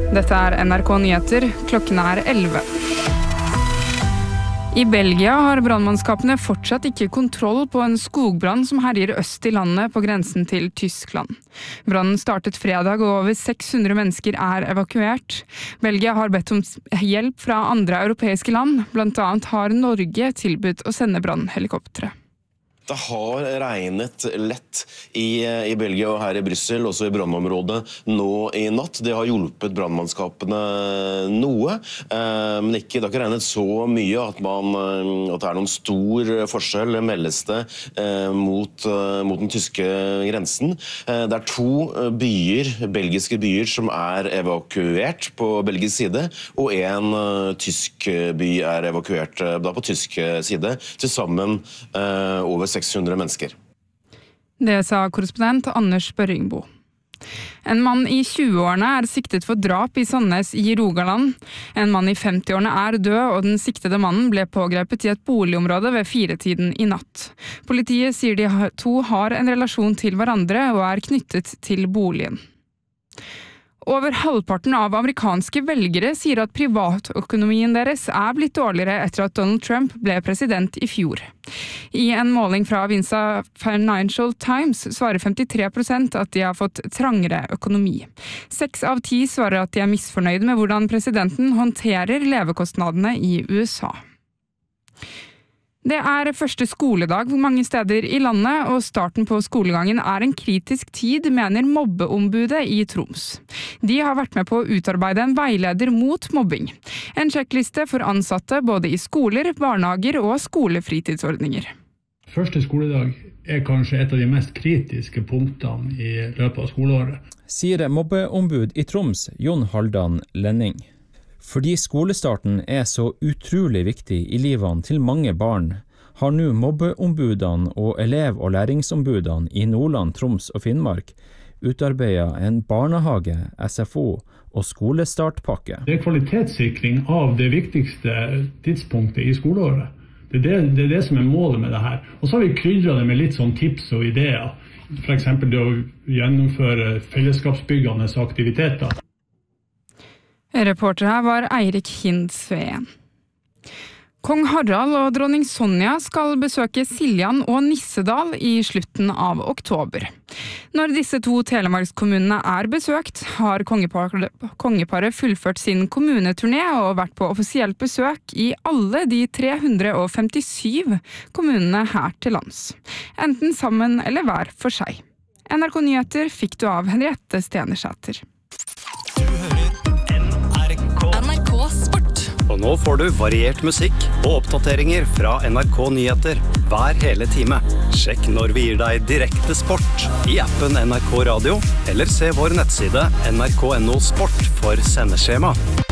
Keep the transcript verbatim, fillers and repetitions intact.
Dette er N R K Nyheter, klokken er elleve. I Belgia har brannmannskapene fortsatt ikke kontroll på en skogbrann som herjer øst i landet på grensen til Tyskland. Brannen startet fredag og over seks hundre mennesker er evakuert. Belgia har bedt om hjelp fra andre europeiske land, blant annet har Norge tilbudt å sende brannhelikoptre. Det har regnet lett i, i Belgia og her i Brussel, også i brannområdet, nå i natt. Det har hjulpet brannmannskapene noe, eh, men ikke, det har ikke regnet så mye at, man, at det er noen stor forskjell, meldes det, eh, mot, eh, mot den tyske grensen. Eh, det er to byer, belgiske byer, som er evakuert på belgisk side, og en eh, tysk by er evakuert eh, da på tysk side, til sammen eh, over seks hundre mennesker. Det sa korrespondent Anders Børringbo. En mann i tjueårene er siktet for drap i Sandnes i Rogaland. En mann i femtiårene er død, og den siktede mannen ble pågrepet i et boligområde ved firetiden i natt. Politiet sier de to har en relasjon til hverandre og er knyttet til boligen. Over halvparten av amerikanske velgere sier at privatøkonomien deres er blitt dårligere etter at Donald Trump ble president i fjor. I en måling fra avisa Financial Times svarer femtitre prosent at de har fått trangere økonomi. Seks av ti svarer at de er misfornøyd med hvordan presidenten håndterer levekostnadene i U S A. Det er første skoledag mange steder i landet, og starten på skolegangen er en kritisk tid, mener mobbeombudet i Troms. De har vært med på å utarbeide en veileder mot mobbing. En sjekkliste for ansatte både i skoler, barnehager og skolefritidsordninger. Første skoledag er kanskje et av de mest kritiske punktene i løpet av skoleåret. Sier mobbeombud i Troms, Jon Haldan Lenning. Fordi skolestarten er så utrolig viktig i livene til mange barn, har nå mobbeombudene og elev- og læringsombudene i Nordland, Troms og Finnmark utarbeidet en barnehage, S F O og skolestartpakke. Det er kvalitetssikring av det viktigste tidspunktet i skoleåret. Det er det, det er det som er målet med det her. Og så har vi krydret det med litt sånn tips og ideer. For eksempel det å gjennomføre fellesskapsbyggende aktiviteter. Reporter her var Eirik Hindsveen. Kong Harald og dronning Sonja skal besøke Siljan og Nissedal i slutten av oktober. Når disse to telemarkskommunene er besøkt, har kongeparet, kongeparet fullført sin kommuneturné og vært på offisielt besøk i alle de tre hundre femtisyv kommunene her til lands. Enten sammen eller hver for seg. N R K Nyheter fikk du av Henriette Stenersæter. Og nå får du variert musikk og oppdateringer fra N R K Nyheter hver hele time. Sjekk når vi gir deg direkte sport i appen N R K Radio, eller se vår nettside N R K punktum no sport for sendeskjema.